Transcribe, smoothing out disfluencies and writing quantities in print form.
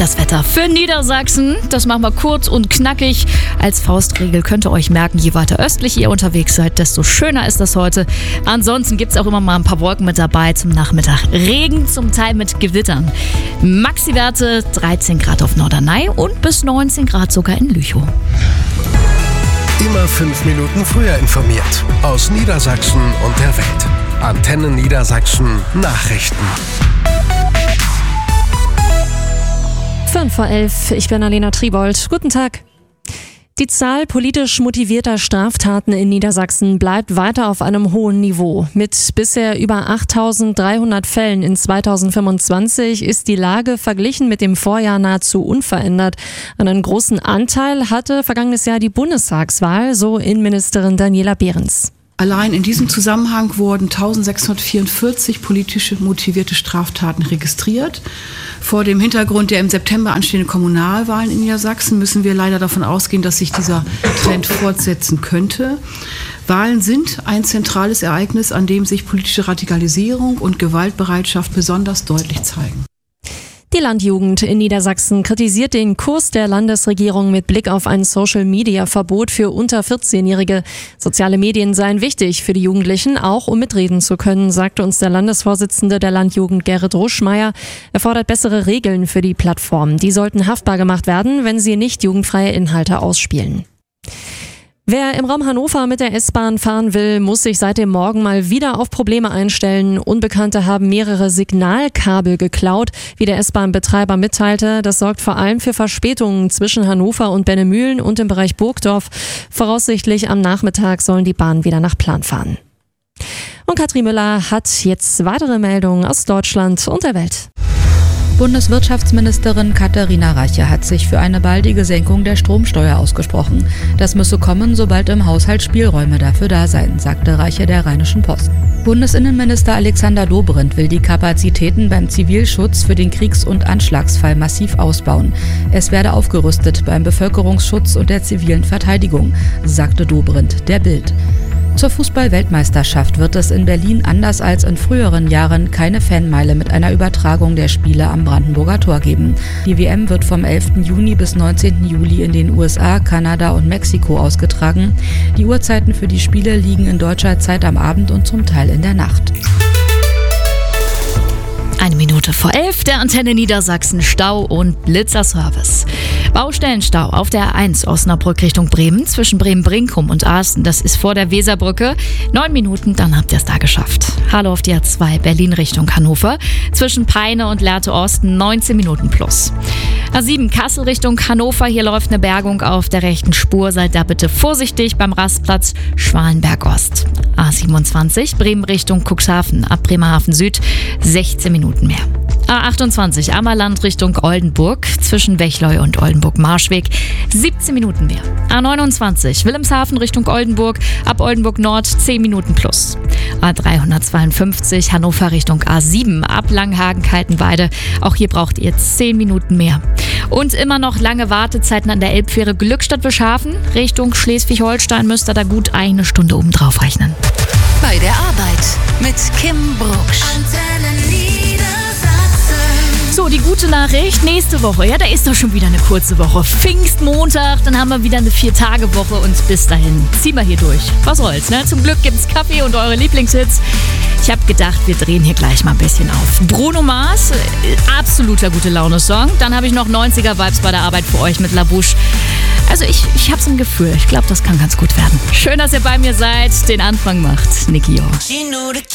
Das Wetter für Niedersachsen, das machen wir kurz und knackig. Als Faustregel könnt ihr euch merken, je weiter östlich ihr unterwegs seid, desto schöner ist das heute. Ansonsten gibt es auch immer mal ein paar Wolken mit dabei zum Nachmittag. Regen, zum Teil mit Gewittern. Maxi-Werte 13 Grad auf Norderney und bis 19 Grad sogar in Lüchow. Immer 5 Minuten früher informiert. Aus Niedersachsen und der Welt. Antenne Niedersachsen Nachrichten. 5:11 Uhr, ich bin Alena Tribold. Guten Tag. Die Zahl politisch motivierter Straftaten in Niedersachsen bleibt weiter auf einem hohen Niveau. Mit bisher über 8.300 Fällen in 2025 ist die Lage verglichen mit dem Vorjahr nahezu unverändert. Einen großen Anteil hatte vergangenes Jahr die Bundestagswahl, so Innenministerin Daniela Behrens. Allein in diesem Zusammenhang wurden 1644 politisch motivierte Straftaten registriert. Vor dem Hintergrund der im September anstehenden Kommunalwahlen in Niedersachsen müssen wir leider davon ausgehen, dass sich dieser Trend fortsetzen könnte. Wahlen sind ein zentrales Ereignis, an dem sich politische Radikalisierung und Gewaltbereitschaft besonders deutlich zeigen. Die Landjugend in Niedersachsen kritisiert den Kurs der Landesregierung mit Blick auf ein Social-Media-Verbot für unter 14-Jährige. Soziale Medien seien wichtig für die Jugendlichen, auch um mitreden zu können, sagte uns der Landesvorsitzende der Landjugend Gerrit Ruschmeier. Er fordert bessere Regeln für die Plattformen. Die sollten haftbar gemacht werden, wenn sie nicht jugendfreie Inhalte ausspielen. Wer im Raum Hannover mit der S-Bahn fahren will, muss sich seit dem Morgen mal wieder auf Probleme einstellen. Unbekannte haben mehrere Signalkabel geklaut, wie der S-Bahn-Betreiber mitteilte. Das sorgt vor allem für Verspätungen zwischen Hannover und Bennemühlen und im Bereich Burgdorf. Voraussichtlich am Nachmittag sollen die Bahnen wieder nach Plan fahren. Und Katrin Müller hat jetzt weitere Meldungen aus Deutschland und der Welt. Bundeswirtschaftsministerin Katharina Reiche hat sich für eine baldige Senkung der Stromsteuer ausgesprochen. Das müsse kommen, sobald im Haushalt Spielräume dafür da seien, sagte Reiche der Rheinischen Post. Bundesinnenminister Alexander Dobrindt will die Kapazitäten beim Zivilschutz für den Kriegs- und Anschlagsfall massiv ausbauen. Es werde aufgerüstet beim Bevölkerungsschutz und der zivilen Verteidigung, sagte Dobrindt der Bild. Zur Fußball-Weltmeisterschaft wird es in Berlin anders als in früheren Jahren keine Fanmeile mit einer Übertragung der Spiele am Brandenburger Tor geben. Die WM wird vom 11. Juni bis 19. Juli in den USA, Kanada und Mexiko ausgetragen. Die Uhrzeiten für die Spiele liegen in deutscher Zeit am Abend und zum Teil in der Nacht. 11:01, der Antenne Niedersachsen Stau- und Blitzerservice. Baustellenstau auf der A1 Osnabrück Richtung Bremen zwischen Bremen-Brinkum und Asten. Das ist vor der Weserbrücke. 9 Minuten, dann habt ihr es da geschafft. Hallo auf die A2 Berlin Richtung Hannover zwischen Peine und Lehrte-Osten 19 Minuten plus. A7 Kassel Richtung Hannover. Hier läuft eine Bergung auf der rechten Spur. Seid da bitte vorsichtig beim Rastplatz Schwalenberg-Ost. A27 Bremen Richtung Cuxhaven ab Bremerhaven Süd 16 Minuten mehr. A28 Ammerland Richtung Oldenburg zwischen Wechleu und Oldenburg-Marschweg 17 Minuten mehr. A29 Wilhelmshaven Richtung Oldenburg ab Oldenburg Nord 10 Minuten plus. A352 Hannover Richtung A7 ab Langhagen-Kaltenweide. Auch hier braucht ihr 10 Minuten mehr. Und immer noch lange Wartezeiten an der Elbfähre Glückstadt-Wischhafen Richtung Schleswig-Holstein müsst ihr da gut eine Stunde obendrauf rechnen. Bei der Arbeit mit Kim Brucksch. So, die gute Nachricht, nächste Woche, ja, da ist doch schon wieder eine kurze Woche. Pfingstmontag, dann haben wir wieder eine 4-Tage-Woche und bis dahin ziehen wir hier durch. Was soll's, ne? Zum Glück gibt's Kaffee und eure Lieblingshits. Ich habe gedacht, wir drehen hier gleich mal ein bisschen auf. Bruno Mars, absoluter Gute-Laune-Song. Dann habe ich noch 90er-Vibes bei der Arbeit für euch mit La Bouche. Also ich habe so ein Gefühl, ich glaube, das kann ganz gut werden. Schön, dass ihr bei mir seid. Den Anfang macht Niki Joh.